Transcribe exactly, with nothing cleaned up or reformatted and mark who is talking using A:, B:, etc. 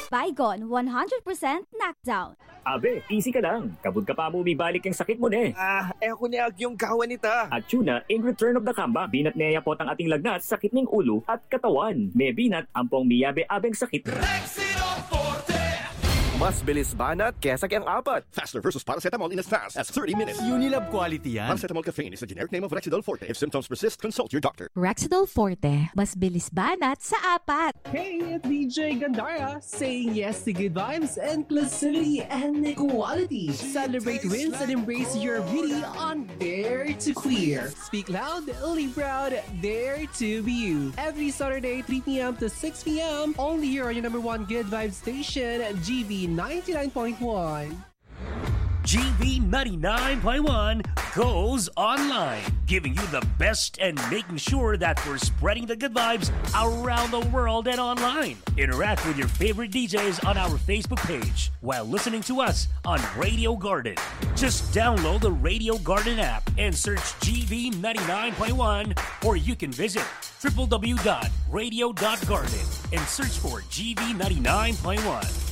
A: Baygon one hundred percent knockdown.
B: Abe, easy ka lang. Kabud ka pa mo bibalik yung sakit mo ne.
C: Ah, eh ako niya yung kawan nita.
B: At yun in return of the comeback, binat niya po ang ating lagnat, sakit ng ulo at katawan. May binat ampong miyabe-abeng sakit.
D: Rexidol Forte!
C: Mas bilis banat kesa kayang apat.
E: Faster versus paracetamol in as fast as thirty minutes.
F: Unilab quality yan.
E: Paracetamol caffeine is the generic name of Rexidol Forte. If symptoms persist, consult your doctor.
G: Rexidol Forte, mas bilis banat sa apat.
H: Hey, it's D J Gandara saying yes to good vibes, inclusivity, and equality. Celebrate wins and embrace your beauty on Dare to Queer. Speak loud, live proud, dare to be you. Every Saturday, three p.m. to six p.m. only here on your number one good vibes station, G V ninety-nine point one.
I: G V ninety-nine point one goes online, giving you the best and making sure that we're spreading the good vibes around the world and online. Interact with your favorite D Js on our Facebook page while listening to us on Radio Garden. Just download the Radio Garden app and search G V ninety-nine point one, or you can visit w w w dot radio dot garden and search for G V ninety-nine point one.